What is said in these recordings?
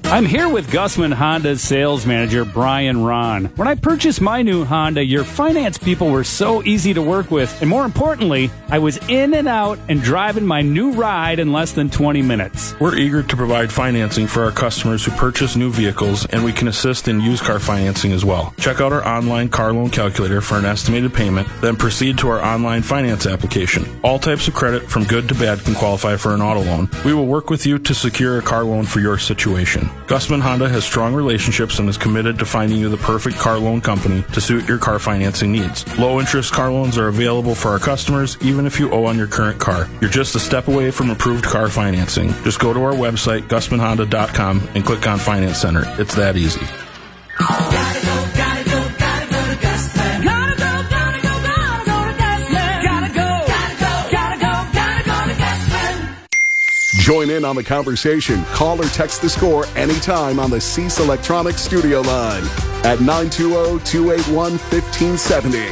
I'm here with Gussman Honda's sales manager, Brian Ron. When I purchased my new Honda, your finance people were so easy to work with, and more importantly, I was in and out and driving my new ride in less than 20 minutes. We're eager to provide financing for our customers who purchase new vehicles, and we can assist in used car financing as well. Check out our online car loan calculator for an estimated payment, then proceed to our online finance application. All types of credit, from good to bad, can qualify for an auto loan. We will work with you to secure a car loan for your situation. Gussman Honda has strong relationships and is committed to finding you the perfect car loan company to suit your car financing needs. Low interest car loans are available for our customers, even if you owe on your current car. You're just a step away from approved car financing. Just go to our website, GussmanHonda.com, and click on Finance Center. It's that easy. Join in on the conversation. Call or text the score anytime on the Cease Electronics studio line at 920-281-1570.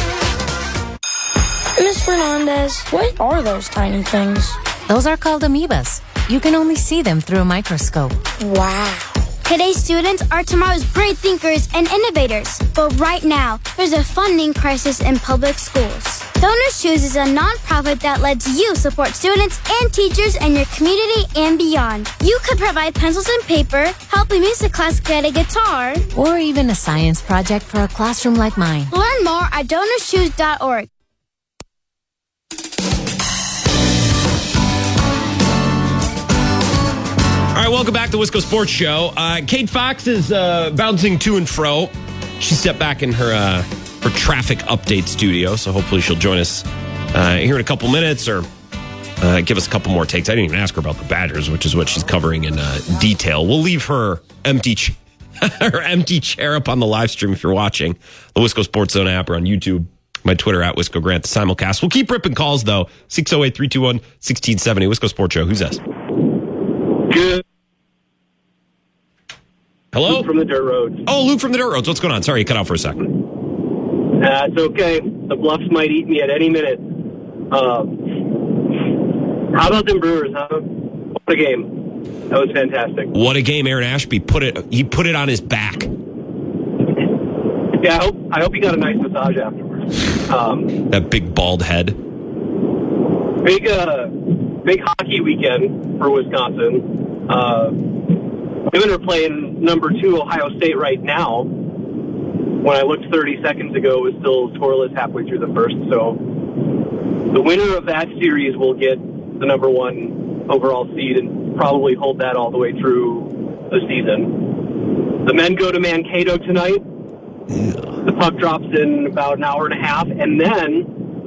Ms. Fernandez, what are those tiny things? Those are called amoebas. You can only see them through a microscope. Wow. Today's students are tomorrow's great thinkers and innovators. But right now, there's a funding crisis in public schools. Donors Choose is a nonprofit that lets you support students and teachers in your community and beyond. You could provide pencils and paper, help a music class get a guitar, or even a science project for a classroom like mine. Learn more at DonorsChoose.org. All right, welcome back to the Wisco Sports Show. Kate Fox is bouncing to and fro. She stepped back in her traffic update studio, so hopefully she'll join us here in a couple minutes or give us a couple more takes. I didn't even ask her about the Badgers, which is what she's covering in detail. We'll leave her empty chair up on the live stream if you're watching the Wisco Sports Zone app or on YouTube. My Twitter at Wisco Grant, the simulcast. We'll keep ripping calls, though. 608-321-1670. Wisco Sports Show. Who's this? Good. Hello? Luke from the Dirt Roads. Oh, Luke from the Dirt Roads. What's going on? Sorry, you cut out for a second. It's okay. The Bluffs might eat me at any minute. How about them Brewers, huh? What a game. That was fantastic. What a game. Aaron Ashby put it on his back. Yeah, I hope he got a nice massage afterwards. That big bald head. Big hockey weekend for Wisconsin. Women are playing number 2 Ohio State right now. When I looked 30 seconds ago, it was still scoreless halfway through the first. So the winner of that series will get the number 1 overall seed and probably hold that all the way through the season. The men go to Mankato tonight. The puck drops in about an hour and a half. And then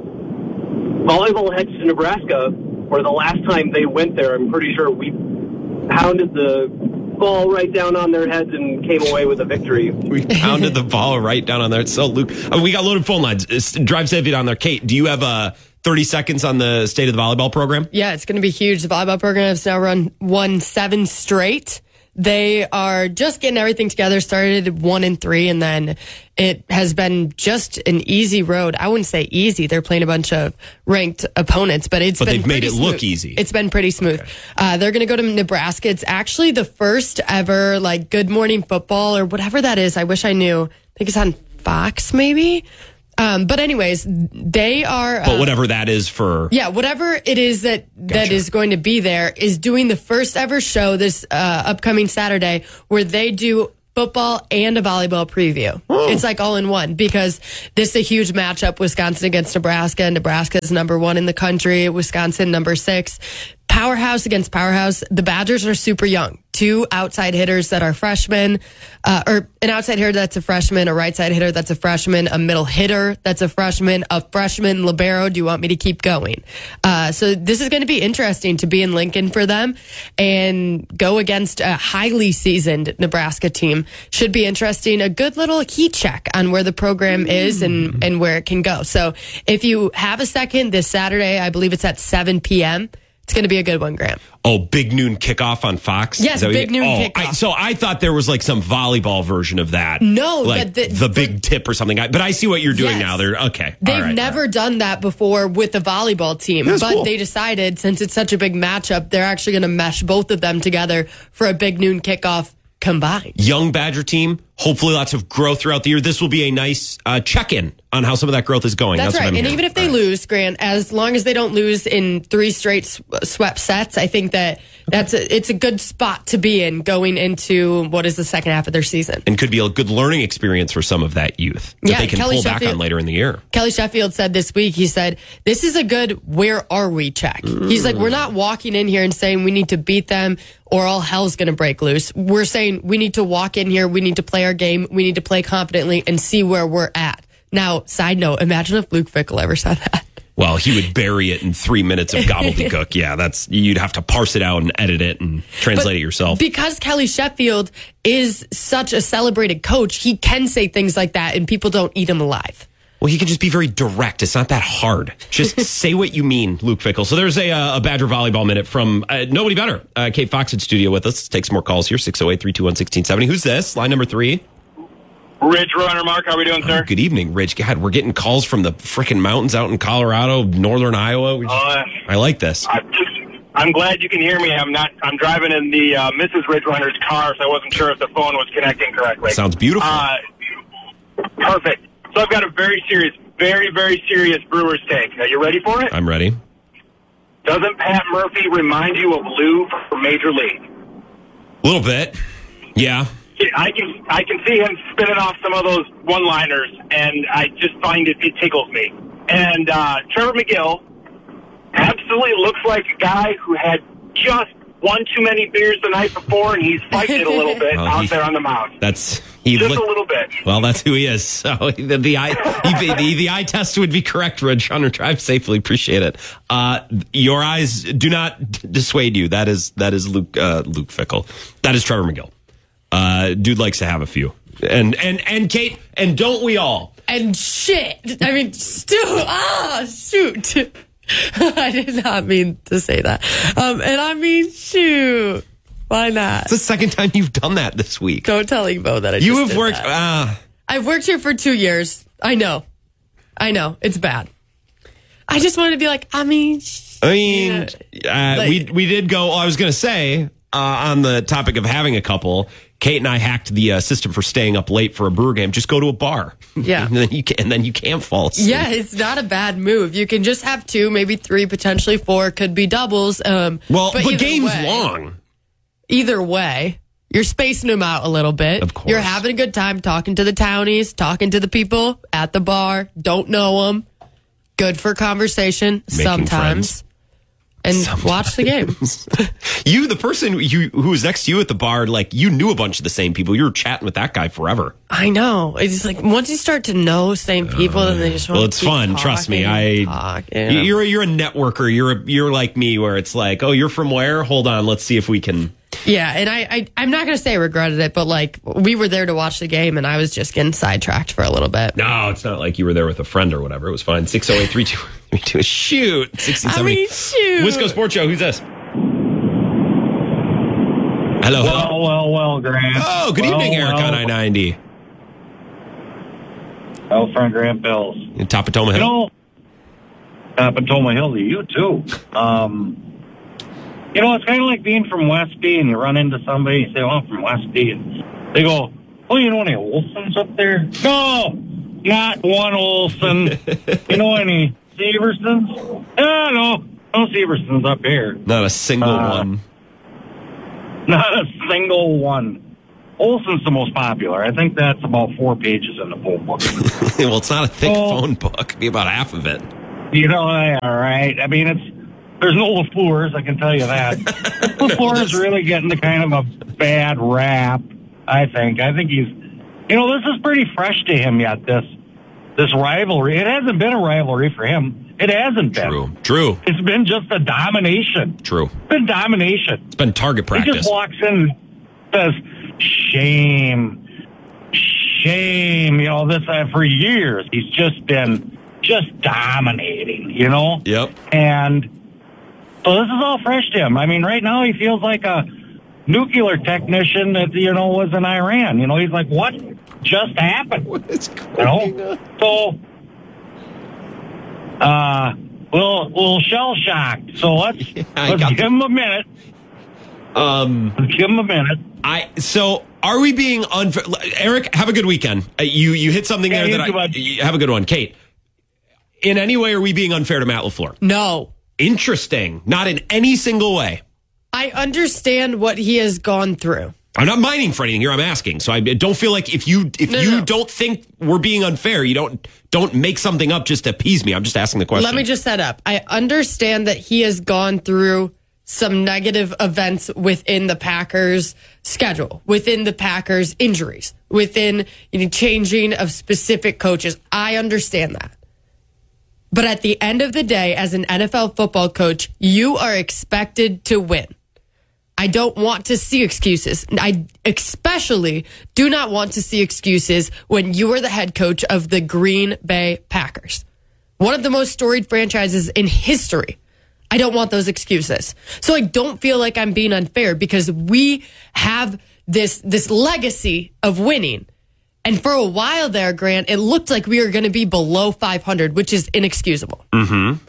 volleyball heads to Nebraska, where the last time they went there, I'm pretty sure we pounded the ball right down on their heads and came away with a victory. We pounded the ball right down on there. So, Luke, we got loaded phone lines. Drive safety down there. Kate, do you have 30 seconds on the state of the volleyball program? Yeah, it's going to be huge. The volleyball program has now won 7 straight. They are just getting everything together, started 1-3, and then it has been just an easy road. I wouldn't say easy. They're playing a bunch of ranked opponents, but they've made it look easy. It's been pretty smooth. Okay. They're going to go to Nebraska. It's actually the first ever, Good Morning Football or whatever that is. I wish I knew. I think it's on Fox, maybe. But anyways, they are... but whatever that is for... Yeah, whatever it is that is going to be there is doing the first ever show this upcoming Saturday where they do football and a volleyball preview. Oh. It's all in one because this is a huge matchup, Wisconsin against Nebraska. Nebraska is number 1 in the country, Wisconsin number 6. Powerhouse against powerhouse. The Badgers are super young. 2 outside hitters that are freshmen, or an outside hitter that's a freshman, a right side hitter that's a freshman, a middle hitter that's a freshman libero. Do you want me to keep going? So this is going to be interesting to be in Lincoln for them and go against a highly seasoned Nebraska team. Should be interesting. A good little heat check on where the program is and where it can go. So if you have a second this Saturday, I believe it's at 7 p.m., it's going to be a good one, Graham. Oh, big noon kickoff on Fox? Yes, big noon kickoff. So I thought there was some volleyball version of that. No. The big tip or something. But I see what you're doing now. They're okay. They've never done that before with the volleyball team. That's cool. They decided, since it's such a big matchup, they're actually going to mesh both of them together for a big noon kickoff combined. Young Badger team, hopefully lots of growth throughout the year. This will be a nice check-in on how some of that growth is going. That's right. what I'm And hearing. even if they lose, Grant, as long as they don't lose in 3 straight swept sets, I think that it's a good spot to be in going into what is the second half of their season. And could be a good learning experience for some of that youth that they can Kelly pull back on later in the year. Kelly Sheffield said this week, he said, this is a good where are we check. He's like, we're not walking in here and saying we need to beat them or all hell's going to break loose. We're saying we need to walk in here, we need to play our game, we need to play confidently and see where we're at. Now, side note, imagine if Luke Fickell ever said that. Well, he would bury it in 3 minutes of gobbledygook. Yeah, you'd have to parse it out and edit it and translate it yourself. Because Kelly Sheffield is such a celebrated coach, he can say things like that and people don't eat him alive. Well, he can just be very direct. It's not that hard. Just say what you mean, Luke Fickell. So there's a Badger Volleyball Minute from nobody better. Kate Fox in studio with us. Let's take some more calls here. 608-321-1670. Who's this? Line number 3. Ridge Runner, Mark. How are we doing, sir? Good evening, Ridge. God, we're getting calls from the frickin' mountains out in Colorado, northern Iowa. I like this. I'm glad you can hear me. I'm driving in the Mrs. Ridge Runner's car, so I wasn't sure if the phone was connecting correctly. Sounds beautiful. Perfect. So I've got a very serious, very, very serious Brewers take. Are you ready for it? I'm ready. Doesn't Pat Murphy remind you of Lou from Major League? A little bit. Yeah. I can see him spinning off some of those one-liners, and I just find it tickles me. And Trevor McGill absolutely looks like a guy who had just one too many beers the night before, and he's fighting it a little bit out there on the mound. Just a little bit. Well, that's who he is. So the eye test would be correct, Ridge Runner. Drive safely. Appreciate it. Your eyes do not dissuade you. That is Luke Fickell. That is Trevor McGill. Dude likes to have a few. And Kate, and don't we all? And shit. I mean, shoot. I did not mean to say that. And I mean, shoot. Why not? It's the second time you've done that this week. Don't tell Ebo that I just You have did worked. that. I've worked here for 2 years. I know. It's bad. I just wanted to be like, we did go. I was going to say on the topic of having a couple. Kate and I hacked the system for staying up late for a Brewer game. Just go to a bar. Yeah. and then you can't fall asleep. Yeah, it's not a bad move. You can just have 2, maybe 3, potentially 4. Could be doubles. But game's long. Either way, you're spacing them out a little bit. Of course. You're having a good time talking to the townies, talking to the people at the bar. Don't know them. Good for conversation sometimes. And watch the game. You, the person who was next to you at the bar, like you knew a bunch of the same people. You were chatting with that guy forever. I know. It's like once you start to know same people, then they just want to it's fun. Trust me. You're a networker. You're like me, where it's like, oh, you're from where? Hold on, let's see if we can. Yeah, and I'm not going to say I regretted it, but like we were there to watch the game, and I was just getting sidetracked for a little bit. No, it's not like you were there with a friend or whatever. It was fine. 608-322. Shoot. 1670. Shoot. Wisco Sports Show. Who's this? Hello. Well, Grant. Oh, good evening, Eric on I-90. Friend Grant Bills. In top of Toma Hill. Top of Toma Hill to you, too. It's kind of like being from West B, and you run into somebody and say, I'm from West B, and they go, you know any Olsons up there? No, not one Olson. You know any Seversons? No Seversons up here. Not a single one. Not a single one. Olson's the most popular. I think that's about 4 pages in the phone book. Well, it's not a thick phone book. It'd be about half of it. All right. I mean, there's no LaFleur's, I can tell you that. LaFleur's really getting the kind of a bad rap, I think. I think he's, this is pretty fresh to him yet, this rivalry. It hasn't been a rivalry for him. It hasn't been. True. It's been just a domination. True. It's been domination. It's been target practice. He just walks in and says, shame. This for years. He's just been dominating, Yep. And so this is all fresh to him. I mean, right now he feels like a nuclear technician that, was in Iran. He's like, what just happened? What is going on? So, little shell-shocked. So let's give him a minute. Let's give him a minute. Are we being unfair? Eric, have a good weekend. You hit something there have a good one. Kate, in any way are we being unfair to Matt LaFleur? No. Interesting. Not in any single way. I understand what he has gone through. I'm not mining for anything here. I'm asking. So I don't feel like if you don't think we're being unfair, you don't make something up just to appease me. I'm just asking the question. Let me just set up. I understand that he has gone through some negative events within the Packers schedule, within the Packers injuries, within changing of specific coaches. I understand that. But at the end of the day, as an NFL football coach, you are expected to win. I don't want to see excuses. I especially do not want to see excuses when you are the head coach of the Green Bay Packers, one of the most storied franchises in history. I don't want those excuses. So I don't feel like I'm being unfair because we have this legacy of winning. And for a while there, Grant, it looked like we were going to be below 500, which is inexcusable. Mm-hmm.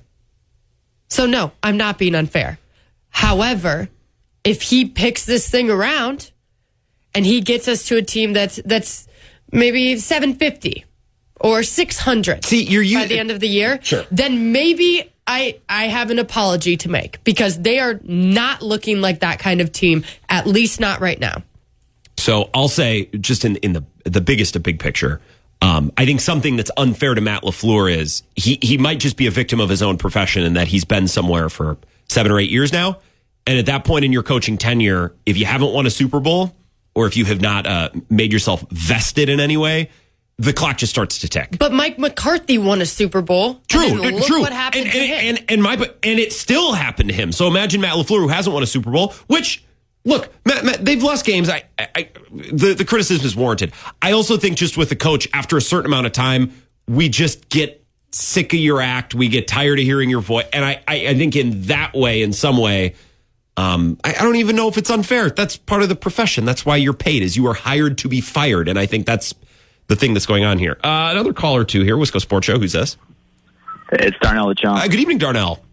So no, I'm not being unfair. However, if he picks this thing around and he gets us to a team that's maybe 750 or 600 by the end of the year, sure, then maybe I have an apology to make because they are not looking like that kind of team, at least not right now. So I'll say, just in the biggest of big picture, I think something that's unfair to Matt LaFleur is he might just be a victim of his own profession and that he's been somewhere for 7 or 8 years now. And at that point in your coaching tenure, if you haven't won a Super Bowl or if you have not made yourself vested in any way, the clock just starts to tick. But Mike McCarthy won a Super Bowl. True, look true. What happened to him. And it still happened to him. So imagine Matt LaFleur, who hasn't won a Super Bowl, which, look, Matt, they've lost games. The criticism is warranted. I also think just with the coach, after a certain amount of time, we just get sick of your act. We get tired of hearing your voice. And I think in that way, in some way, I don't even know if it's unfair. That's part of the profession. That's why you're paid, is you are hired to be fired. And I think that's the thing that's going on here. Another caller, too, here. Wisco Sports Show. Who's this? It's Darnell Jones. Good evening, Darnell.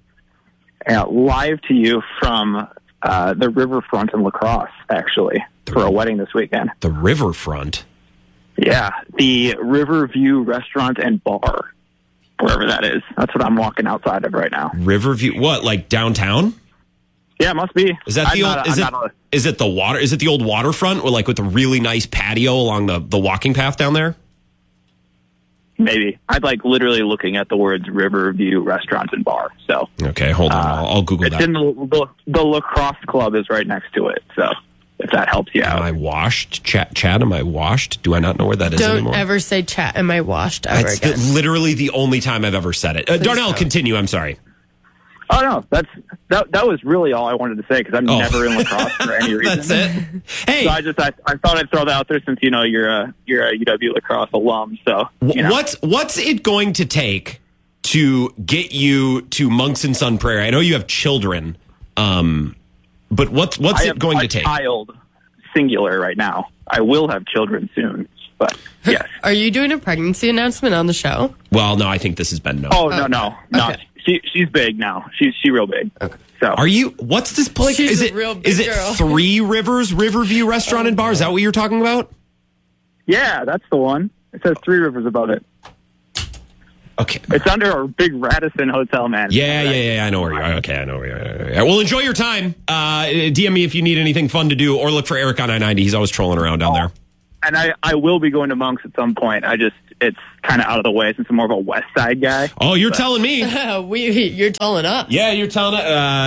Live to you from the riverfront in La Crosse, actually, for a wedding this weekend. The riverfront? Yeah, the Riverview Restaurant and Bar, wherever that is. That's what I'm walking outside of right now. Riverview? What, like downtown? Yeah, it must be. Is that the old? Is it the water? Is it the old waterfront, with the really nice patio along the walking path down there? Maybe. I'd literally looking at the words Riverview Restaurant and Bar. So okay, hold on. I'll Google that. It's in the La Crosse Club is right next to it. So if that helps you out. Am I washed? Chad, am I washed? Do I not know where that is anymore? Don't ever say chat. Am I washed ever again? That's literally the only time I've ever said it. Darnell, continue. I'm sorry. Oh no, that was really all I wanted to say because I'm never in La Crosse for any reason. That's it. Hey, so I thought I'd throw that out there since you're a UW La Crosse alum. So what's it going to take to get you to Monks and Son Prairie? I know you have children, but what's it going to take? Child singular right now. I will have children soon, but yes. Are you doing a pregnancy announcement on the show? Well, no, I think this has been known. Oh no. Okay. She's big now. She's real big. Okay. So are you? What's this place? She's is a real big is it girl. Three Rivers Riverview Restaurant and Bar? Is that what you're talking about? Yeah, that's the one. It says Three Rivers above it. Okay. It's under our big Radisson Hotel, man. Yeah. I know where you are. Okay, I know where you are. Well, enjoy your time. DM me if you need anything fun to do, or look for Eric on I-90. He's always trolling around down there. And I will be going to Monks at some point. It's kind of out of the way since I'm more of a West Side guy. Oh, you're telling me. You're telling us. Yeah, you're telling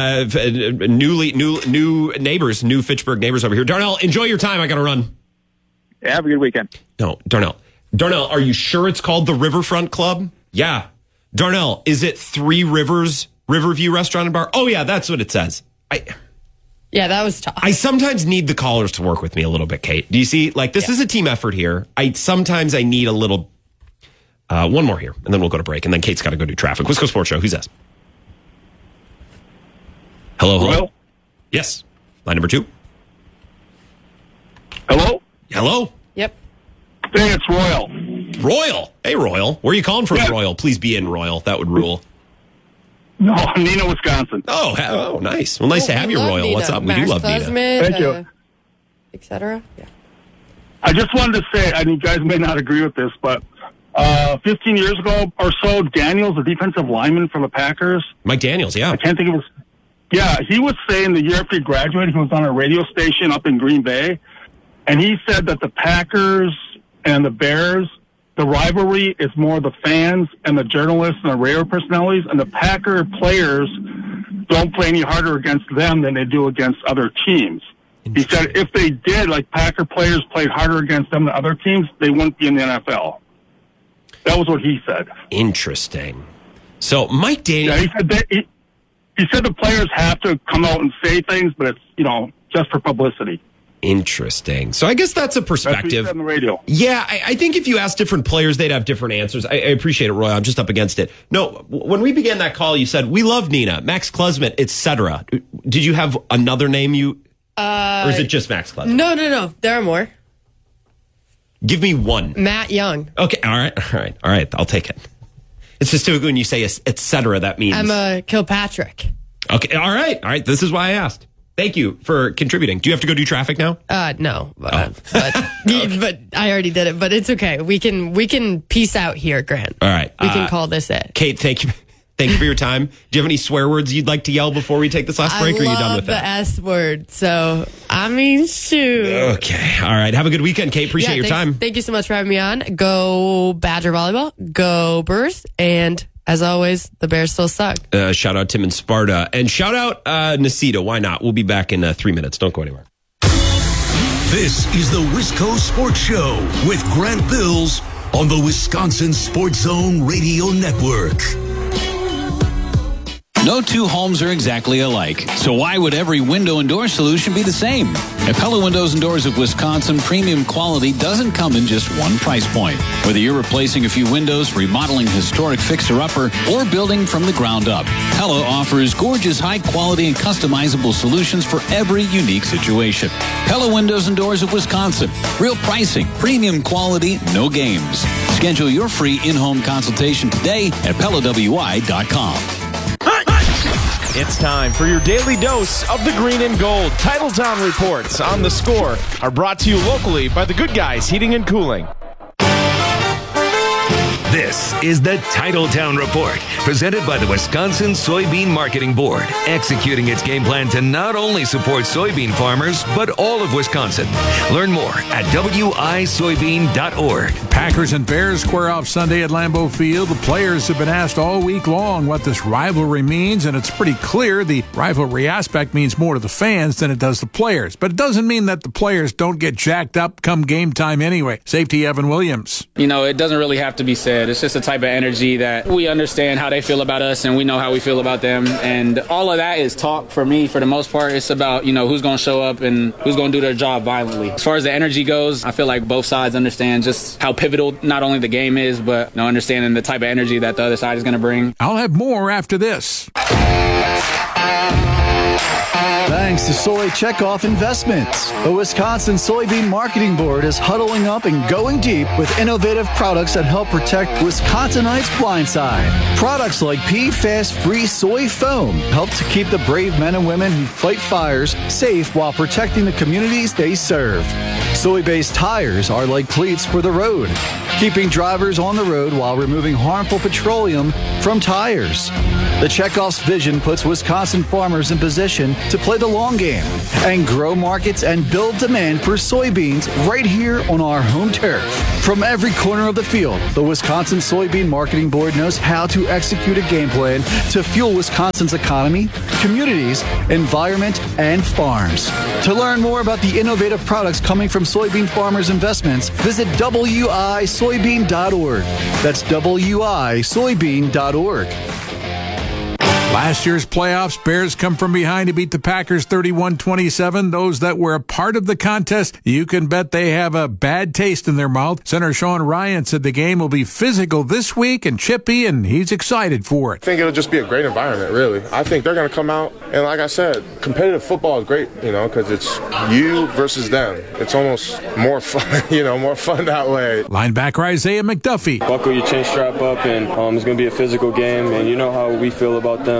new neighbors, new Fitchburg neighbors over here. Darnell, enjoy your time. I got to run. Yeah, have a good weekend. No, Darnell, are you sure it's called the Riverfront Club? Yeah. Darnell, is it Three Rivers Riverview Restaurant and Bar? Oh, yeah, that's what it says. Yeah, that was tough. I sometimes need the callers to work with me a little bit, Kate. Do you see? This is a team effort here. Sometimes I need a little... one more here, and then we'll go to break, and then Kate's got to go do traffic. Wisco Sports Show. Who's this? Hello? Yes. Line number 2. Hello? Yep. Hey, it's Royal. Royal. Hey, Royal. Where are you calling from, Royal? Please be in Royal. That would rule. No, Neenah, Wisconsin. Oh, nice. Well, nice to have you, Royal. Neenah. What's up? We Max do love Plasmid, Neenah. Thank you. Et cetera. Yeah. I just wanted to say, you guys may not agree with this, but 15 years ago or so, Daniels, the defensive lineman for the Packers. Mike Daniels, yeah. I can't think of his... Yeah, he was saying the year after he graduated, he was on a radio station up in Green Bay, and he said that the Packers and the Bears, the rivalry is more the fans and the journalists and the radio personalities, and the Packer players don't play any harder against them than they do against other teams. He said if they did, like Packer players played harder against them than other teams, they wouldn't be in the NFL. That was what he said. Interesting. So Mike Daniels... Yeah, he said the players have to come out and say things, but it's, just for publicity. Interesting. So I guess that's a perspective. That's what he said on the radio. Yeah, I think if you ask different players, they'd have different answers. I appreciate it, Roy. I'm just up against it. No, when we began that call, you said, we love Nina, Max Klesmet, etc. Did you have another name or is it just Max Klesmet? No. There are more. Give me one. Matt Young. Okay, all right. I'll take it. It's just typically when you say etc., that means... Emma Kilpatrick. Okay, all right. This is why I asked. Thank you for contributing. Do you have to go do traffic now? No. But I already did it, but it's okay. We can peace out here, Grant. All right. We can call this it. Kate, thank you. Thank you for your time. Do you have any swear words you'd like to yell before we take this last break, or are you done with that? I love the S word, so, shoot. Okay. All right. Have a good weekend, Kate. Appreciate your time. Thank you so much for having me on. Go Badger Volleyball. Go Bears. And as always, the Bears still suck. Shout out Tim and Sparta. And shout out Nacita. Why not? We'll be back in 3 minutes. Don't go anywhere. This is the Wisco Sports Show with Grant Bills on the Wisconsin Sports Zone Radio Network. No two homes are exactly alike, so why would every window and door solution be the same? At Pella Windows and Doors of Wisconsin, premium quality doesn't come in just one price point. Whether you're replacing a few windows, remodeling a historic fixer-upper, or building from the ground up, Pella offers gorgeous, high-quality, and customizable solutions for every unique situation. Pella Windows and Doors of Wisconsin. Real pricing, premium quality, no games. Schedule your free in-home consultation today at PellaWI.com. It's time for your daily dose of the green and gold. Titletown reports on the score are brought to you locally by the Good Guys Heating and Cooling. This is the Titletown Report, presented by the Wisconsin Soybean Marketing Board, executing its game plan to not only support soybean farmers, but all of Wisconsin. Learn more at wisoybean.org. Packers and Bears square off Sunday at Lambeau Field. The players have been asked all week long what this rivalry means, and it's pretty clear the rivalry aspect means more to the fans than it does the players. But it doesn't mean that the players don't get jacked up come game time anyway. Safety Evan Williams. It doesn't really have to be said. It's just a type of energy that we understand how they feel about us and we know how we feel about them. And all of that is talk for me for the most part. It's about, who's going to show up and who's going to do their job violently. As far as the energy goes, I feel like both sides understand just how pivotal not only the game is, but understanding the type of energy that the other side is going to bring. I'll have more after this. Thanks to Soy Checkoff Investments. The Wisconsin Soybean Marketing Board is huddling up and going deep with innovative products that help protect Wisconsinites' blind side. Products like PFAS-free soy foam help to keep the brave men and women who fight fires safe while protecting the communities they serve. Soy-based tires are like cleats for the road, keeping drivers on the road while removing harmful petroleum from tires. The Checkoff's vision puts Wisconsin farmers in position to play the long game and grow markets and build demand for soybeans right here on our home turf. From every corner of the field, the Wisconsin Soybean Marketing Board knows how to execute a game plan to fuel Wisconsin's economy, communities, environment, and farms. To learn more about the innovative products coming from soybean farmers' investments, visit wisoybean.org. That's wisoybean.org. Last year's playoffs, Bears come from behind to beat the Packers 31-27. Those that were a part of the contest, you can bet they have a bad taste in their mouth. Center Sean Ryan said the game will be physical this week and chippy, and he's excited for it. I think it'll just be a great environment, really. I think they're going to come out, and like I said, competitive football is great, because it's you versus them. It's almost more fun, more fun that way. Linebacker Isaiah McDuffie. Buckle your chin strap up, and it's going to be a physical game, and you know how we feel about them.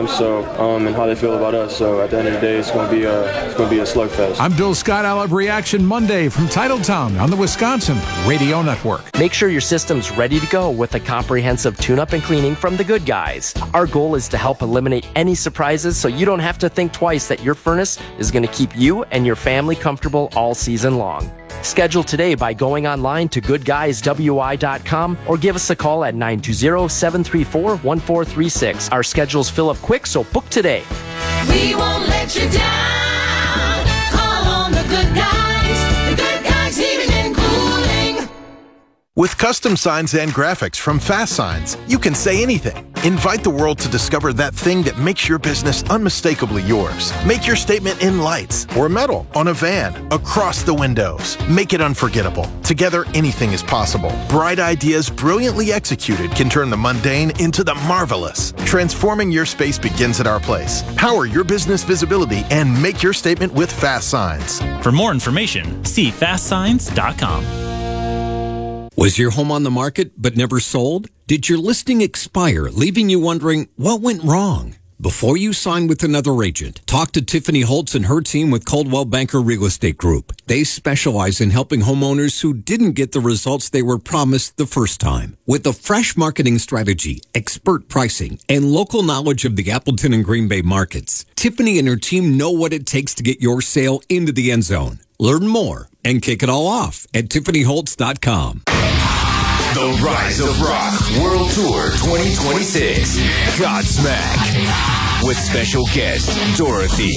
them, and how they feel about us. So at the end of the day, it's going to be a slugfest. I'm Bill Scott. I'll have Reaction Monday from Titletown on the Wisconsin Radio Network. Make sure your system's ready to go with a comprehensive tune-up and cleaning from the Good Guys. Our goal is to help eliminate any surprises so you don't have to think twice that your furnace is going to keep you and your family comfortable all season long. Schedule today by going online to goodguyswi.com or give us a call at 920-734-1436. Our schedules fill up quick, so book today. We won't let you down. Call on the Good Guys. The Good Guys Heating and Cooling. With custom signs and graphics from Fast Signs, you can say anything. Invite the world to discover that thing that makes your business unmistakably yours. Make your statement in lights or metal, on a van, across the windows. Make it unforgettable. Together, anything is possible. Bright ideas brilliantly executed can turn the mundane into the marvelous. Transforming your space begins at our place. Power your business visibility and make your statement with Fast Signs. For more information, see fastsigns.com. Was your home on the market but never sold? Did your listing expire, leaving you wondering what went wrong? Before you sign with another agent, talk to Tiffany Holtz and her team with Coldwell Banker Real Estate Group. They specialize in helping homeowners who didn't get the results they were promised the first time. With a fresh marketing strategy, expert pricing, and local knowledge of the Appleton and Green Bay markets, Tiffany and her team know what it takes to get your sale into the end zone. Learn more and kick it all off at TiffanyHoltz.com. The Rise of Rock World Tour 2026. Godsmack. With special guest, Dorothy.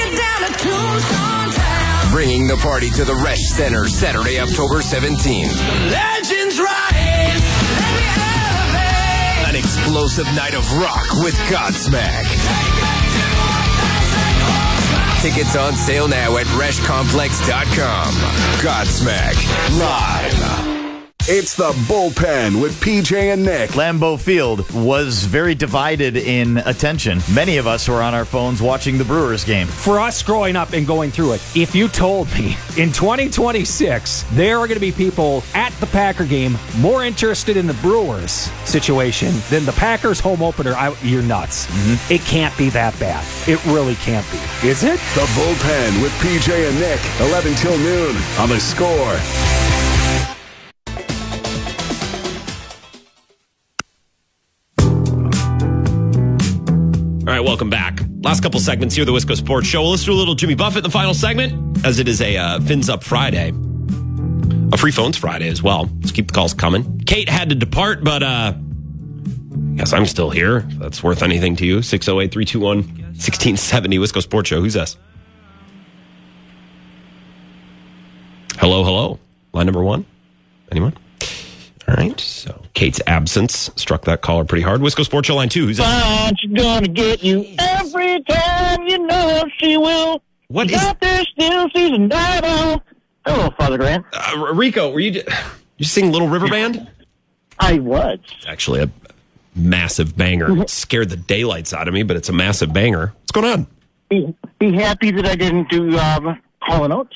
Bringing the party to the Resch Center Saturday, October 17th. Legends rise. An explosive night of rock with Godsmack. Tickets on sale now at ReschComplex.com. Godsmack. Live. It's the Bullpen with PJ and Nick. Lambeau Field was very divided in attention. Many of us were on our phones watching the Brewers game. For us growing up and going through it, if you told me in 2026 there are going to be people at the Packer game more interested in the Brewers situation than the Packers home opener, you're nuts. Mm-hmm. It can't be that bad. It really can't be. Is it? The Bullpen with PJ and Nick, 11 till noon on The Score. All right, welcome back. Last couple segments here, the Wisco Sports Show. Let's do a little Jimmy Buffett in the final segment, as it is a Fins Up Friday. A Free Phones Friday as well. Let's keep the calls coming. Kate had to depart, but I guess I'm still here. If that's worth anything to you. 608-321-1670, Wisco Sports Show. Who's this? Hello, hello. Line number one. Anyone? All right, so Kate's absence struck that caller pretty hard. Wisco Sports Show line 2. Who's that? She's gonna get you every time you know she will. What is out there still season dive. Hello, Father Grant. Rico, were you sing Little River Band? I was. Actually, a massive banger. It scared the daylights out of me, but it's a massive banger. What's going on? Be happy that I didn't do Hall & Oates.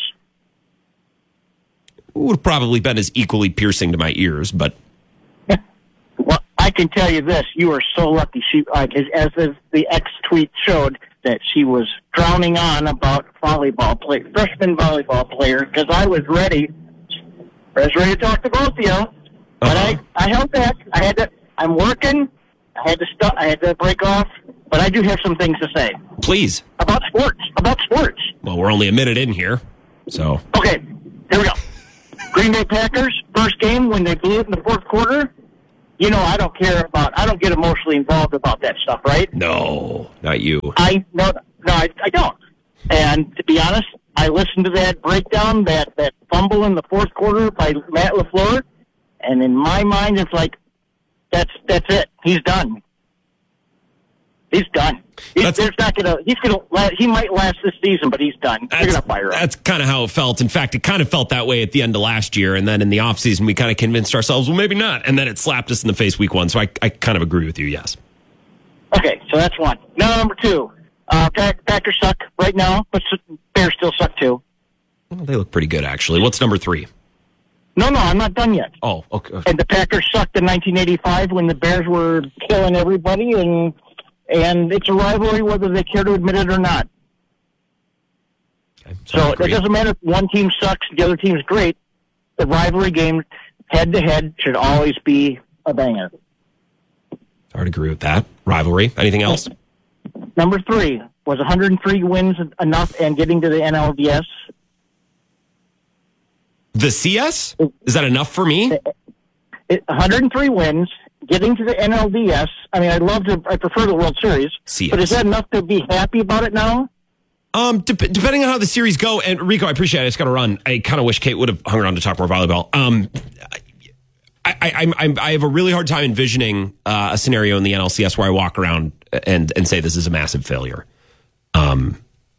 Would have probably been as equally piercing to my ears, but... Well, I can tell you this. You are so lucky. She, as the X tweet showed, that she was drowning on about freshman volleyball player, because I was ready to talk to both of you. But I held back. I'm working. I had to break off. But I do have some things to say. Please. About sports. Well, we're only a minute in here, so... Okay, here we go. Green Bay Packers, first game when they blew it in the fourth quarter. You know, I don't get emotionally involved about that stuff, right? No, not you. I don't. And to be honest, I listened to that breakdown, that fumble in the fourth quarter by Matt LaFleur, and in my mind, it's like, that's it. He's done. He's done. He might last this season, but he's done. They're going to fire him. That's kind of how it felt. In fact, it kind of felt that way at the end of last year, and then in the offseason, we kind of convinced ourselves, well, maybe not, and then it slapped us in the face week 1, so I kind of agree with you, yes. Okay, so that's one. Now, number 2, Packers suck right now, but Bears still suck too. Well, they look pretty good, actually. What's number 3? No, I'm not done yet. Oh, okay. And the Packers sucked in 1985 when the Bears were killing everybody, and and it's a rivalry whether they care to admit it or not. Okay, so it doesn't matter if one team sucks, the other team's great. The rivalry game, head-to-head, should always be a banger. I would agree with that. Rivalry. Anything else? Number 3, was 103 wins enough and getting to the NLDS? The CS? Is that enough for me? 103 wins, getting to the NLDS. I mean, I prefer the World Series. CS. But is that enough to be happy about it now? Depending on how the series go, and Rico, I appreciate it. I just got to run. I kind of wish Kate would have hung around to talk more volleyball. I have a really hard time envisioning a scenario in the NLCS where I walk around and say this is a massive failure. I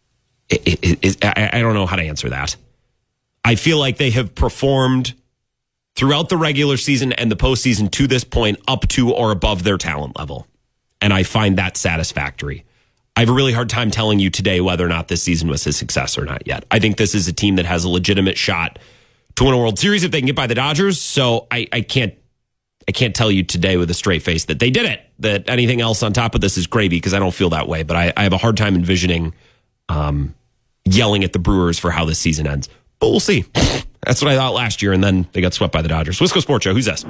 don't know how to answer that. I feel like they have performed throughout the regular season and the postseason to this point up to or above their talent level. And I find that satisfactory. I have a really hard time telling you today whether or not this season was a success or not yet. I think this is a team that has a legitimate shot to win a World Series if they can get by the Dodgers. So I can't tell you today with a straight face that they did it, that anything else on top of this is gravy, because I don't feel that way. But I have a hard time envisioning yelling at the Brewers for how this season ends. But we'll see. That's what I thought last year, and then they got swept by the Dodgers. Wisco Sports Show, who's this?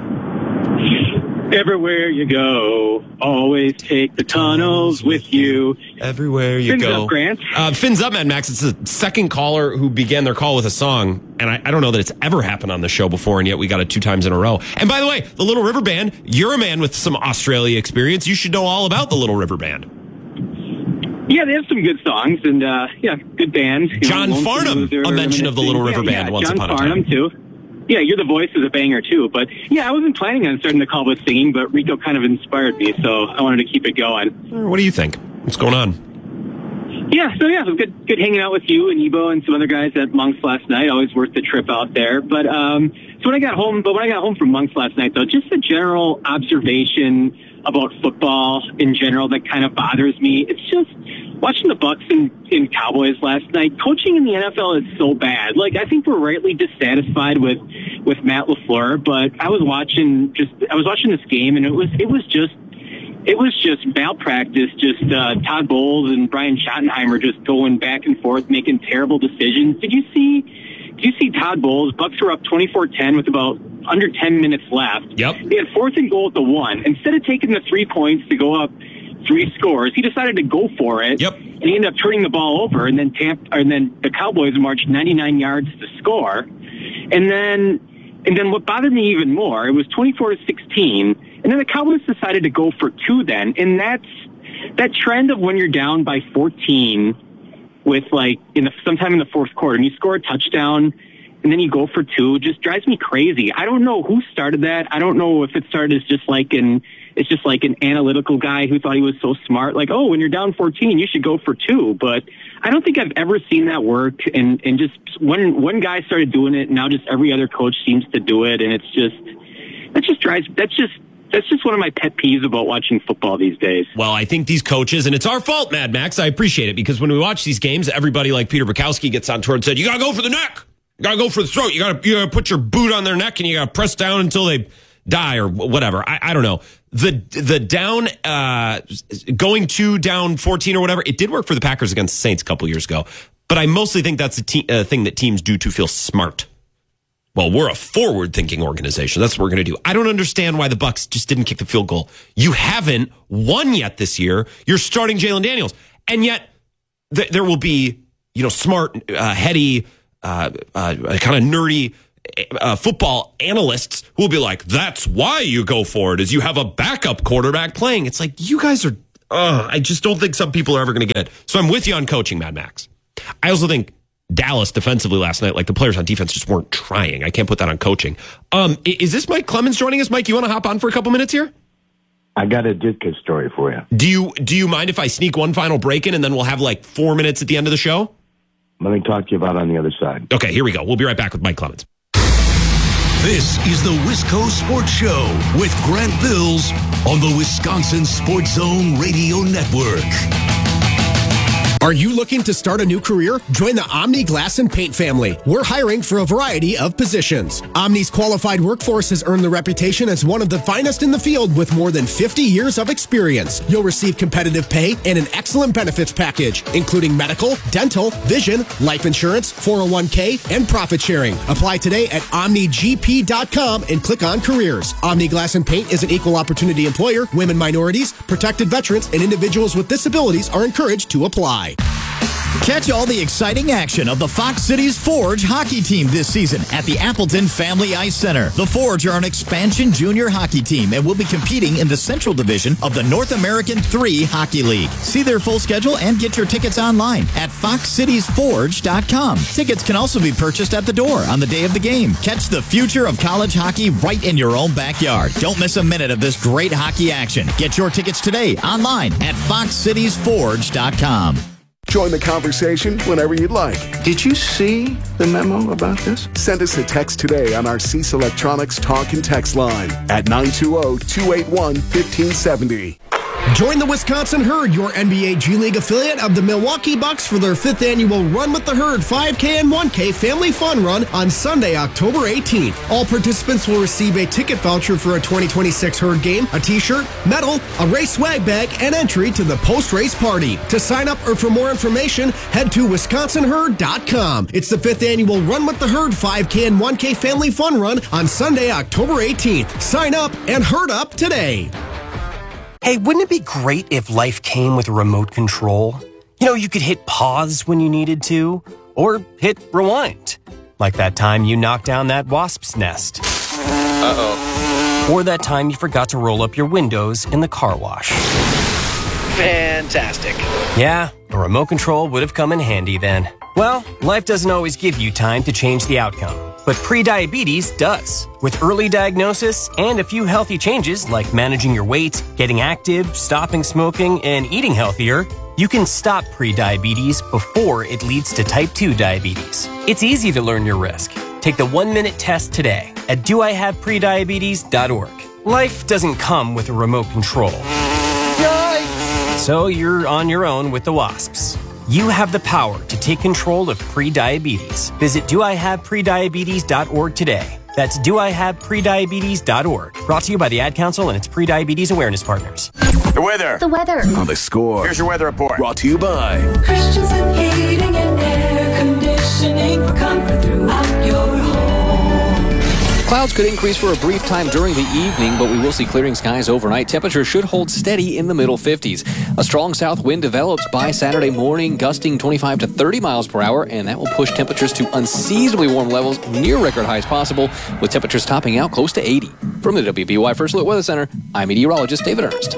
Everywhere you go, always take the tunnels with you. Everywhere you Fins go. up, Grant. Fins up, Mad Max. It's the second caller who began their call with a song, and I don't know that it's ever happened on the show before, and yet we got it 2 times in a row. And by the way, the Little River Band, you're a man with some Australia experience. You should know all about the Little River Band. Yeah, they have some good songs, and good band. John Farnham, a mention of the Little River Band once upon a time. John Farnham, too. Yeah, You're the Voice is a banger, too. But, yeah, I wasn't planning on starting the call with singing, but Rico kind of inspired me, so I wanted to keep it going. What do you think? What's going on? Yeah, so it was good hanging out with you and Ebo and some other guys at Monk's last night. Always worth the trip out there. But so when I got home from Monk's last night, though, just a general observation about football in general that kind of bothers me. It's just watching the Bucs and Cowboys last night. Coaching in the NFL is so bad. Like, I think we're rightly dissatisfied with Matt LaFleur, but I was watching this game, and it was just malpractice. Just Todd Bowles and Brian Schottenheimer just going back and forth, making terrible decisions. Did you see Todd Bowles? Bucs were up 24-10 with about under 10 minutes left. Yep. They had 4th and goal at the 1. Instead of taking the 3 points to go up 3 scores, he decided to go for it. Yep. And he ended up turning the ball over, and then the Cowboys marched 99 yards to score. And then what bothered me even more, it was 24-16, and then the Cowboys decided to go for 2 then. And that trend of when you're down by 14 with sometime in the 4th quarter, and you score a touchdown, and then you go for 2, just drives me crazy. I don't know who started that. I don't know if it started as just like an analytical guy who thought he was so smart, like, oh, when you're down 14, you should go for 2. But I don't think I've ever seen that work. And just one guy started doing it, and now just every other coach seems to do it. And that's just one of my pet peeves about watching football these days. Well, I think these coaches, and it's our fault, Mad Max. I appreciate it, because when we watch these games, everybody like Peter Bukowski gets on tour and said, you got to go for the neck. You got to go for the throat. You got to put your boot on their neck, and you got to press down until they die or whatever. I don't know. The down, going 2 down 14 or whatever, it did work for the Packers against the Saints a couple years ago. But I mostly think that's a thing that teams do to feel smart. Well, we're a forward-thinking organization. That's what we're going to do. I don't understand why the Bucs just didn't kick the field goal. You haven't won yet this year. You're starting Jalen Daniels. And yet there will be, smart, heady, kind of nerdy football analysts who will be like, that's why you go for it, is you have a backup quarterback playing. It's like, you guys are, I just don't think some people are ever going to get it. So I'm with you on coaching, Mad Max. I also think Dallas defensively last night, like the players on defense just weren't trying. I can't put that on coaching. Is this Mike Clemens joining us? Mike, you want to hop on for a couple minutes here? I got a Ditka story for you. Do you mind if I sneak one final break in, and then we'll have like 4 minutes at the end of the show? Let me talk to you about it on the other side. Okay, here we go. We'll be right back with Mike Clemens. This is the Wisco Sports Show with Grant Bills on the Wisconsin Sports Zone Radio Network. Are you looking to start a new career? Join the Omni Glass and Paint family. We're hiring for a variety of positions. Omni's qualified workforce has earned the reputation as one of the finest in the field with more than 50 years of experience. You'll receive competitive pay and an excellent benefits package, including medical, dental, vision, life insurance, 401k, and profit sharing. Apply today at OmniGP.com and click on careers. Omni Glass and Paint is an equal opportunity employer. Women, minorities, protected veterans, and individuals with disabilities are encouraged to apply. Catch all the exciting action of the Fox Cities Forge hockey team this season at the Appleton Family Ice Center. The Forge are an expansion junior hockey team and will be competing in the Central Division of the North American 3 Hockey League. See their full schedule and get your tickets online at foxcitiesforge.com. Tickets can also be purchased at the door on the day of the game. Catch the future of college hockey right in your own backyard. Don't miss a minute of this great hockey action. Get your tickets today online at foxcitiesforge.com. Join the conversation whenever you'd like. Did you see the memo about this? Send us a text today on our Cease Electronics talk and text line at 920-281-1570. Join the Wisconsin Herd, your NBA G League affiliate of the Milwaukee Bucks, for their 5th annual Run with the Herd 5K and 1K Family Fun Run on Sunday, October 18th. All participants will receive a ticket voucher for a 2026 Herd game, a t-shirt, medal, a race swag bag, and entry to the post-race party. To sign up or for more information, head to WisconsinHerd.com. It's the 5th annual Run with the Herd 5K and 1K Family Fun Run on Sunday, October 18th. Sign up and herd up today. Hey, wouldn't it be great if life came with a remote control? You know, you could hit pause when you needed to, or hit rewind. Like that time you knocked down that wasp's nest. Uh-oh. Or that time you forgot to roll up your windows in the car wash. Fantastic. Yeah, a remote control would have come in handy then. Well, life doesn't always give you time to change the outcome. But prediabetes does. With early diagnosis and a few healthy changes like managing your weight, getting active, stopping smoking, and eating healthier, you can stop prediabetes before it leads to type 2 diabetes. It's easy to learn your risk. Take the 1-minute test today at doihaveprediabetes.org. Life doesn't come with a remote control. Yikes! So you're on your own with the wasps. You have the power to take control of prediabetes. Visit doihaveprediabetes.org today. That's doihaveprediabetes.org. Brought to you by the Ad Council and its Prediabetes Awareness Partners. The weather. The weather. On The Score. Here's your weather report. Brought to you by Christensen Heating and Air Conditioning for comfort throughout your home. Clouds could increase for a brief time during the evening, but we will see clearing skies overnight. Temperatures should hold steady in the middle 50s. A strong south wind develops by Saturday morning, gusting 25 to 30 miles per hour, and that will push temperatures to unseasonably warm levels near record highs possible, with temperatures topping out close to 80. From the WBY First Alert Weather Center, I'm meteorologist David Ernst.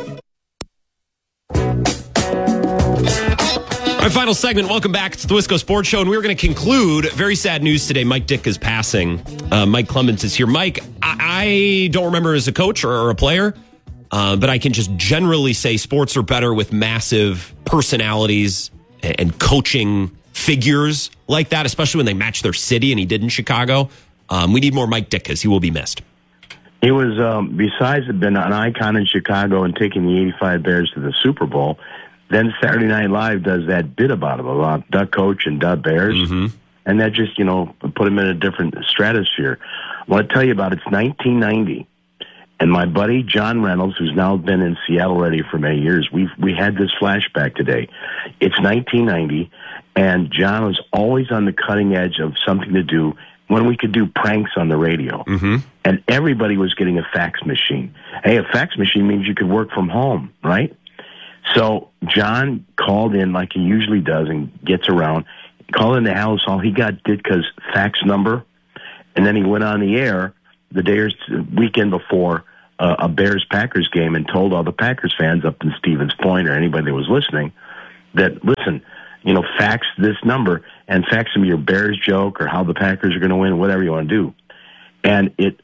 Our final segment, welcome back. It's the Wisco Sports Show, and we're going to conclude. Very sad news today. Mike Dick is passing. Mike Clemens is here. Mike, I don't remember as a coach or a player, but I can just generally say sports are better with massive personalities and coaching figures like that, especially when they match their city, and he did in Chicago. We need more Mike Dick because he will be missed. He was, besides being an icon in Chicago and taking the 85 Bears to the Super Bowl, then Saturday Night Live does that bit about him, about Duck Coach and Duck Bears. Mm-hmm. And that just, put him in a different stratosphere. I want to tell you about it's 1990. And my buddy John Reynolds, who's now been in Seattle already for many years, we had this flashback today. It's 1990, and John was always on the cutting edge of something to do when we could do pranks on the radio. Mm-hmm. And everybody was getting a fax machine. Hey, a fax machine means you could work from home, right? So John called in like he usually does and gets around. He called in the house hall. He got Ditka's fax number, and then he went on the air the weekend before a Bears-Packers game and told all the Packers fans up in Stevens Point or anybody that was listening that, listen, fax this number and fax them your Bears joke or how the Packers are going to win, whatever you want to do. And it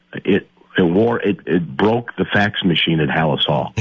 broke the fax machine at Hallis Hall.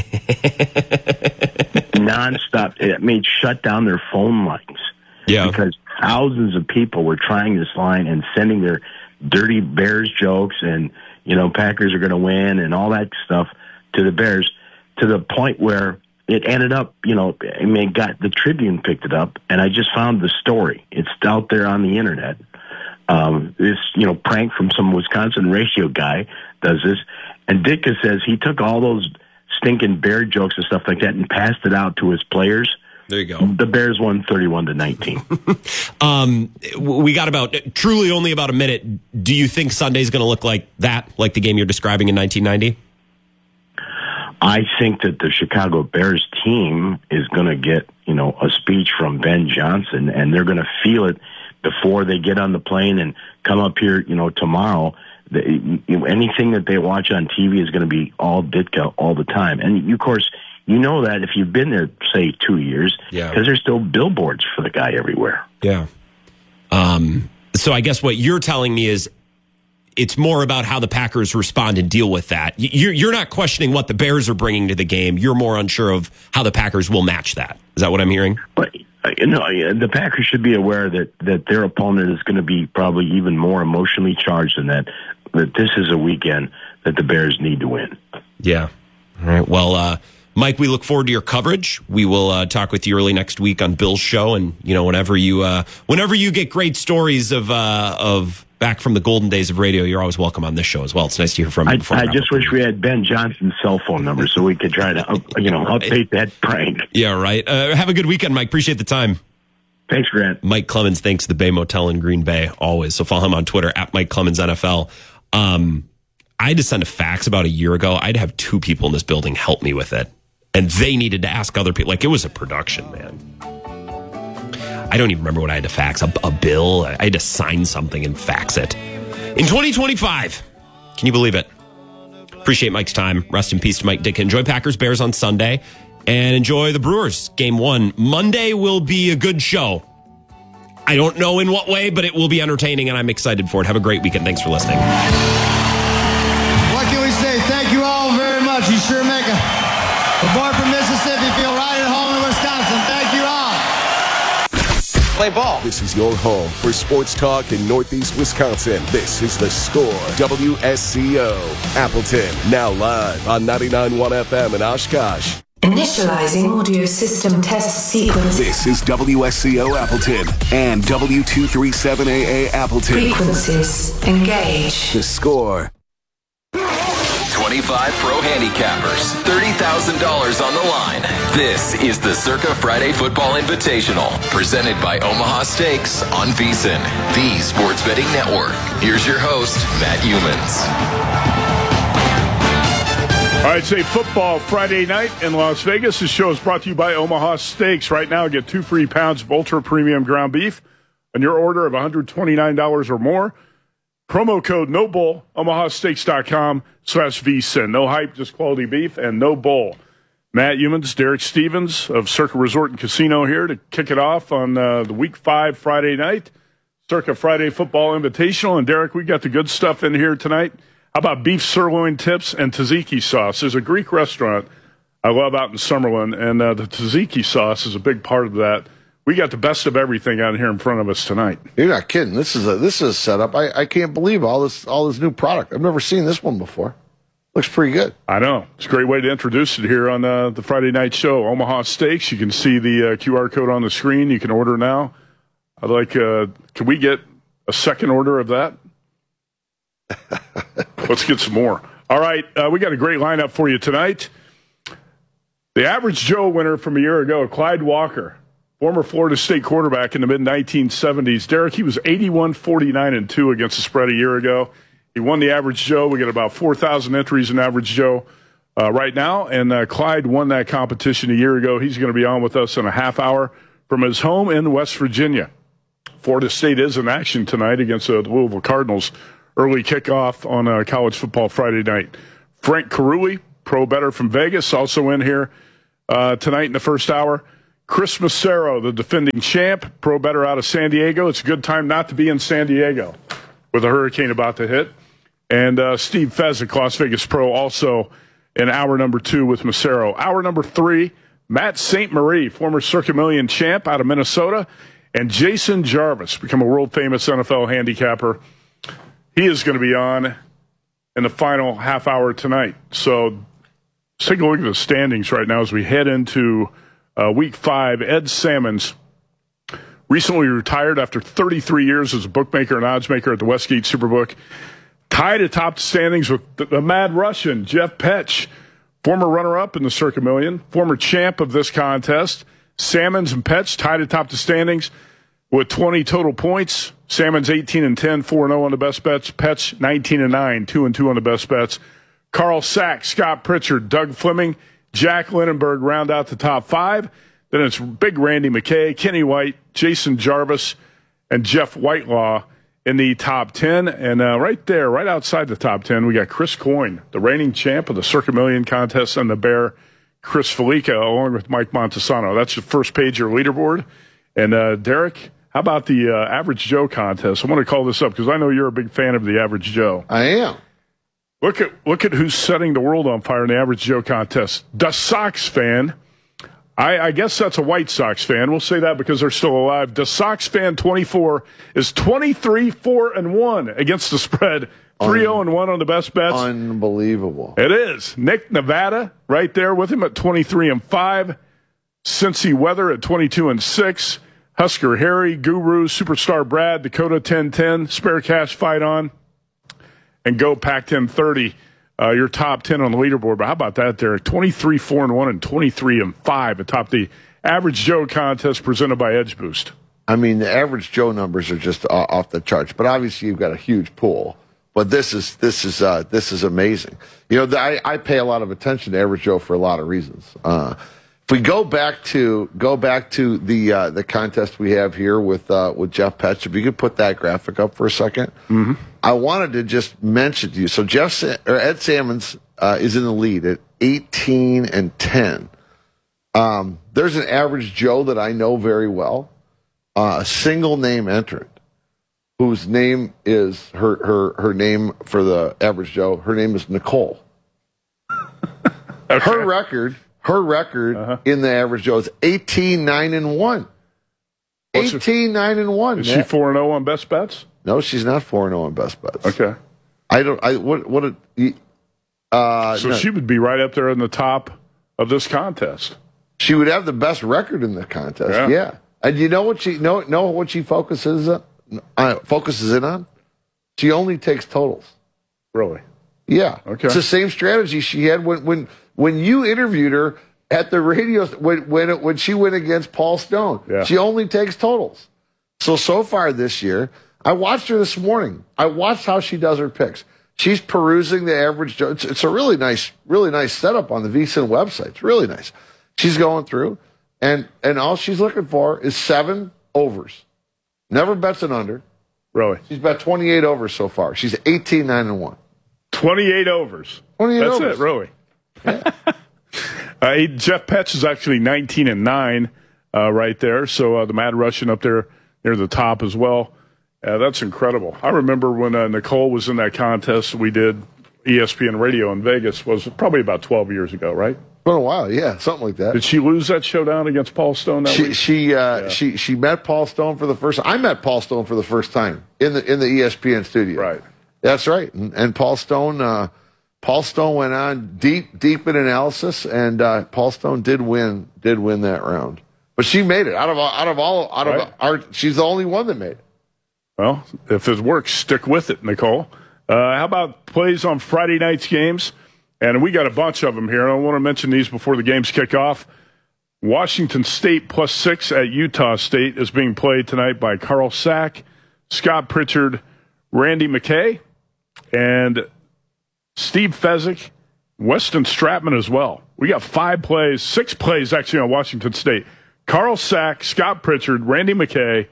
Nonstop. It shut down their phone lines. Yeah. Because thousands of people were trying this line and sending their dirty Bears jokes and, Packers are going to win and all that stuff to the Bears, to the point where it ended up, the Tribune picked it up, and I just found the story. It's out there on the internet. This, prank from some Wisconsin ratio guy does this, and Ditka says he took all those stinking Bear jokes and stuff like that and passed it out to his players. There you go. The Bears won 31-19. We got truly only about a minute. Do you think Sunday's going to look like that, like the game you're describing in 1990? I think that the Chicago Bears team is going to get, a speech from Ben Johnson, and they're going to feel it before they get on the plane and come up here, tomorrow. Anything that they watch on TV is going to be all Ditka all the time. And, of course, you know that if you've been there, say, 2 years, because there's still billboards for the guy everywhere. Yeah. So I guess what you're telling me is it's more about how the Packers respond and deal with that. You're not questioning what the Bears are bringing to the game. You're more unsure of how the Packers will match that. Is that what I'm hearing? But, the Packers should be aware that their opponent is going to be probably even more emotionally charged than that this is a weekend that the Bears need to win. Yeah. All right. Well, Mike, we look forward to your coverage. We will talk with you early next week on Bill's show, and whenever you get great stories of back from the golden days of radio, you're always welcome on this show as well. It's nice to hear from you. I just wish we had Ben Johnson's cell phone number so we could try to update that prank. Yeah, right. Have a good weekend, Mike. Appreciate the time. Thanks, Grant. Mike Clemens, thanks the Bay Motel in Green Bay, always. So follow him on Twitter at Mike Clemens NFL. I had to send a fax about a year ago. I'd have 2 people in this building help me with it. And they needed to ask other people. Like, it was a production, man. I don't even remember what I had to fax. A bill. I had to sign something and fax it. In 2025. Can you believe it? Appreciate Mike's time. Rest in peace to Mike Ditka. Enjoy Packers Bears on Sunday. And enjoy the Brewers Game 1. Monday will be a good show. I don't know in what way, but it will be entertaining, and I'm excited for it. Have a great weekend. Thanks for listening. What can we say? Thank you all very much. You sure make a boy from Mississippi feel right at home in Wisconsin. Thank you all. Play ball. This is your home for sports talk in Northeast Wisconsin. This is The Score, WSCO. Appleton, now live on 99.1 FM in Oshkosh. Initializing audio system test sequence. This is WSCO Appleton and W237AA Appleton. Frequencies engage. The Score. 25 pro handicappers, $30,000 on the line. This is the Circa Friday Football Invitational, presented by Omaha Steaks on VSiN, the sports betting network. Here's your host, Matt Humans. All right, say football Friday night in Las Vegas. This show is brought to you by Omaha Steaks. Right now, get 2 free pounds of ultra premium ground beef on your order of $129 or more. Promo code NOBULL, omahasteaks.com/VSiN. No hype, just quality beef, and no bull. Matt Humans, Derek Stevens of Circa Resort and Casino here to kick it off on the Week 5 Friday night. Circa Friday Football Invitational. And Derek, we got the good stuff in here tonight. How about beef sirloin tips and tzatziki sauce? There's a Greek restaurant I love out in Summerlin, and the tzatziki sauce is a big part of that. We got the best of everything out here in front of us tonight. You're not kidding. This is a setup. I can't believe all this new product. I've never seen this one before. Looks pretty good. I know. It's a great way to introduce it here on the Friday night show. Omaha Steaks. You can see the QR code on the screen. You can order now. I'd like. Can we get a second order of that? Let's get some more. All right, we got a great lineup for you tonight. The Average Joe winner from a year ago, Clyde Walker, former Florida State quarterback in the mid-1970s. Derek, he was 81-49-2 against the spread a year ago. He won the Average Joe. We got about 4,000 entries in Average Joe right now, and Clyde won that competition a year ago. He's going to be on with us in a half hour from his home in West Virginia. Florida State is in action tonight against the Louisville Cardinals. Early kickoff on College Football Friday night. Frank Caruli, pro bettor from Vegas, also in here tonight in the first hour. Chris Massaro, the defending champ, pro bettor out of San Diego. It's a good time not to be in San Diego with a hurricane about to hit. And Steve Fezzik, Las Vegas pro, also in hour number 2 with Massaro. Hour number 3, Matt St. Marie, former Circa Million champ out of Minnesota. And Jason Jarvis, become a world-famous NFL handicapper. He is going to be on in the final half hour tonight. So Let's take a look at the standings right now as we head into Week 5. Ed Salmons recently retired after 33 years as a bookmaker and oddsmaker at the Westgate Superbook. Tied atop the standings with the Mad Russian, Jeff Petch, former runner-up in the Circa Million, former champ of this contest. Salmons and Petch tied atop the standings with 20 total points. Salmons 18-10, 4-0 on the best bets. Petch 19-9, 2-2 on the best bets. Carl Sack, Scott Pritchard, Doug Fleming, Jack Lindenberg round out the top 5. Then it's Big Randy McKay, Kenny White, Jason Jarvis, and Jeff Whitelaw in the top 10. And right there, right outside the top 10, we got Chris Coyne, the reigning champ of the Circa Million contest, and the Bear, Chris Felica, along with Mike Montesano. That's the first page of your leaderboard. And Derek, how about the Average Joe contest? I want to call this up because I know you're a big fan of the Average Joe. I am. Look at who's setting the world on fire in the Average Joe contest. The Sox fan. I guess that's a White Sox fan. We'll say that because they're still alive. The Sox fan 24 is 23-4-1 against the spread. 3-0-1 on the best bets. Unbelievable. It is. Nick Nevada right there with him at 23-5. Cincy Weather at 22-6. Husker Harry, Guru, Superstar Brad, Dakota 10-10, Spare Cash Fight On, and Go Pack 10-30. Your top 10 on the leaderboard. But how about that there? 23-4-1 and 23-5 atop the Average Joe contest presented by Edge Boost. I mean, the Average Joe numbers are just off the charts. But obviously, you've got a huge pool. But this is amazing. You know, I pay a lot of attention to Average Joe for a lot of reasons. If we go back to the contest we have here with Jeff Petch, if you could put that graphic up for a second. Mm-hmm. I wanted to just mention to you. So Ed Salmons is in the lead at 18-10. There's an Average Joe that I know very well, a single name entrant, whose name is her name for the Average Joe. Her name is Nicole. Okay. Her record in the Average Joe is 18-9-1. 18-9-1. Is she 4-0 on best bets? No, she's not 4-0 on best bets. Okay. So she would be right up there in the top of this contest. She would have the best record in the contest. Yeah. And you know what she focuses in on? She only takes totals. Really? Yeah. Okay. It's the same strategy she had when you interviewed her at the radio when she went against Paul Stone. Yeah. She only takes totals. So far this year, I watched her this morning. I watched how she does her picks. She's perusing the Average Joe. It's a really nice setup on the VSiN website. It's really nice. She's going through, and all she's looking for is 7 overs. Never bets an under. Really? She's bet 28 overs so far. She's 18-9-1. 28 overs. 28 That's overs. it, really. Yeah. Jeff Petch is actually 19-9 right there. So the Mad Russian up there near the top as well. That's incredible. I remember when Nicole was in that contest we did ESPN Radio in Vegas, was probably about 12 years ago, right? Been a while, yeah, something like that. Did she lose that showdown against Paul Stone that week? She met Paul Stone for the first time. I met Paul Stone for the first time in the ESPN studio. Right. That's right. And Paul Stone went on deep in analysis, and Paul Stone did win that round. But she made it out of our. She's the only one that made it. Well, if it works, stick with it, Nicole. How about plays on Friday night's games? And we got a bunch of them here. I want to mention these before the games kick off. Washington State +6 at Utah State is being played tonight by Carl Sack, Scott Pritchard, Randy McKay, and Steve Fezzik, Weston Stratman as well. We got 6 plays actually on Washington State. Carl Sack, Scott Pritchard, Randy McKay,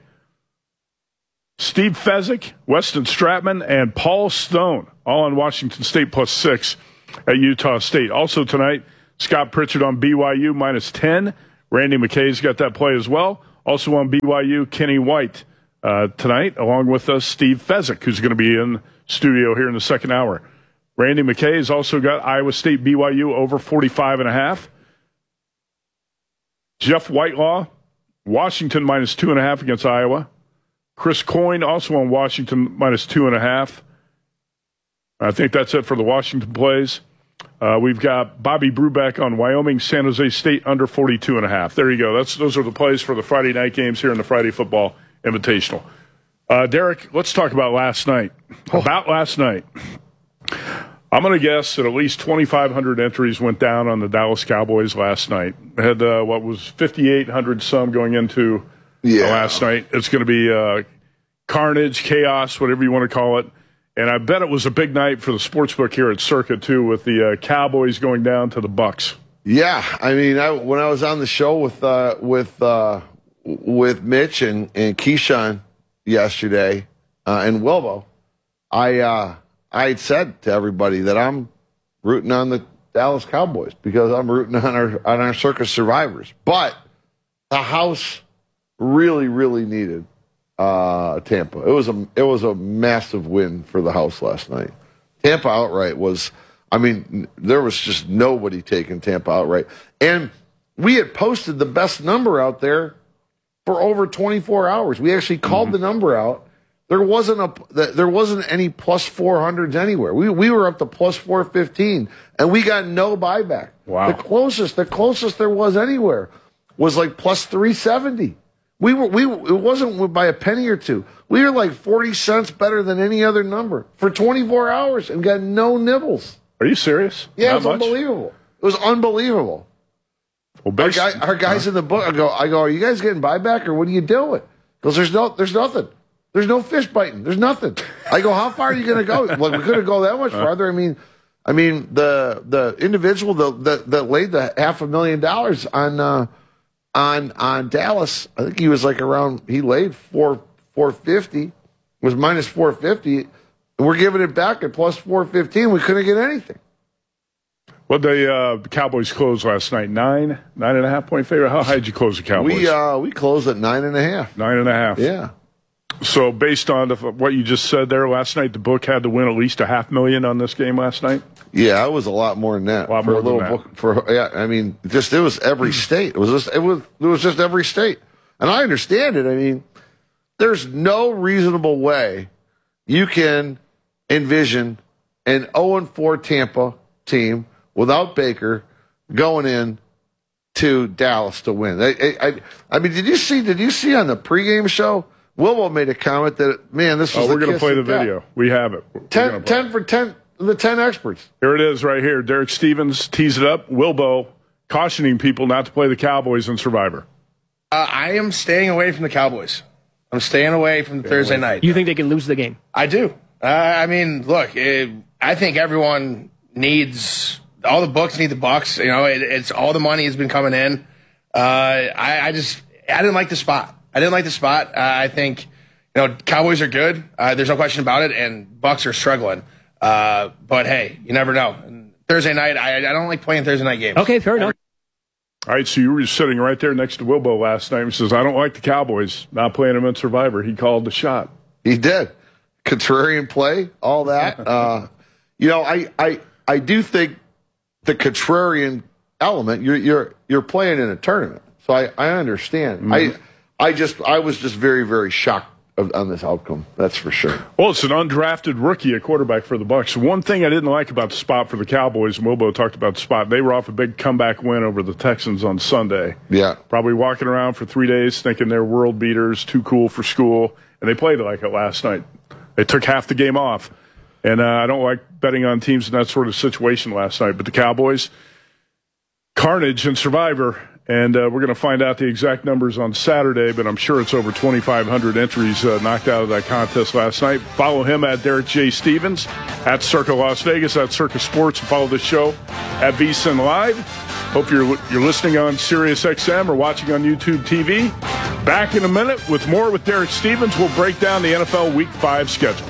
Steve Fezzik, Weston Stratman, and Paul Stone, all on Washington State +6 at Utah State. Also tonight, Scott Pritchard on BYU -10. Randy McKay's got that play as well. Also on BYU, Kenny White tonight, along with Steve Fezzik, who's going to be in studio here in the second hour. Randy McKay has also got Iowa State BYU over 45.5. Jeff Whitelaw, Washington -2.5 against Iowa. Chris Coyne also on Washington -2.5. I think that's it for the Washington plays. We've got Bobby Brubeck on Wyoming, San Jose State under 42.5. There you go. Those are the plays for the Friday night games here in the Friday Football Invitational. Derek, let's talk about last night. I'm going to guess that at least 2,500 entries went down on the Dallas Cowboys last night. They had, 5,800 some going into last night. It's going to be carnage, chaos, whatever you want to call it. And I bet it was a big night for the sportsbook here at Circa, too, with the Cowboys going down to the Bucs. Yeah, I mean, when I was on the show with Mitch and Keyshawn yesterday and Wilbo, I had said to everybody that I'm rooting on the Dallas Cowboys because I'm rooting on our Circus survivors. But the house really, really needed Tampa. It was a massive win for the house last night. Tampa outright was, there was just nobody taking Tampa outright. And we had posted the best number out there for over 24 hours. We actually called the number out. There wasn't any plus 400s anywhere. We were up to plus 415, and we got no buyback. Wow. The closest there was anywhere was like plus 370. It wasn't by a penny or two. We were like 40 cents better than any other number for 24 hours and got no nibbles. Are you serious? Yeah, it's unbelievable. It was unbelievable. Well, our guys in the book, I go, are you guys getting buyback or what are you doing? Because there's nothing. There's no fish biting. There's nothing. I go, how far are you going to go? Well, we couldn't go that much farther. I mean, the individual that laid the $500,000 on Dallas, I think he was like he laid 450, was minus 450. And we're giving it back at plus 415. We couldn't get anything. Well, the Cowboys closed last night, 9.5 point favorite. How high did you close the Cowboys? We closed at 9.5. 9.5. Yeah. So based on what you just said there last night, the book had to win at least $500,000 on this game last night? Yeah, it was a lot more than that. A lot more than that. It was every state. It was just every state. And I understand it. There's no reasonable way you can envision an 0-4 Tampa team without Baker going in to Dallas to win. Did you see on the pregame show? Wilbo made a comment that, this was we're going to play the video. We have it. 10 for 10, the 10 experts. Here it is right here. Derek Stevens tees it up. Wilbo cautioning people not to play the Cowboys in Survivor. I am staying away from the Cowboys. I'm staying away from Thursday night. You think they can lose the game? I do. Look, I think everyone needs, all the books need the Bucks. It's all the money has been coming in. I didn't like the spot. I think, Cowboys are good. There's no question about it, and Bucks are struggling. But hey, you never know. And Thursday night, I don't like playing Thursday night games. Okay, fair enough. All right, so you were sitting right there next to Wilbo last night. He says, I don't like the Cowboys, not playing them in Survivor. He called the shot. He did. Contrarian play, all that. I do think the contrarian element, you're playing in a tournament. So I understand. Mm-hmm. I was just very, very shocked on this outcome. That's for sure. Well, it's an undrafted rookie at quarterback for the Bucs. One thing I didn't like about the spot for the Cowboys, and Wilbo talked about the spot, they were off a big comeback win over the Texans on Sunday. Yeah. Probably walking around for 3 days thinking they're world beaters, too cool for school, and they played like it last night. They took half the game off. And I don't like betting on teams in that sort of situation last night. But the Cowboys, carnage and Survivor. And we're going to find out the exact numbers on Saturday, but I'm sure it's over 2,500 entries knocked out of that contest last night. Follow him at Derek J. Stevens, at Circa Las Vegas, at Circa Sports. Follow the show at VSiN Live. Hope you're listening on Sirius XM or watching on YouTube TV. Back in a minute with more with Derek Stevens. We'll break down the NFL Week 5 schedule.